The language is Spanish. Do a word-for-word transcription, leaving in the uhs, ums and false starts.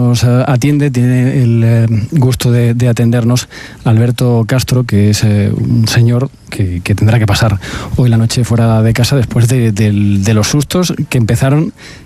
Nos atiende, tiene el eh, gusto de, de atendernos Alberto Castro, que es eh, un señor que, que tendrá que pasar hoy la noche fuera de casa después de, de, de los sustos que empezaron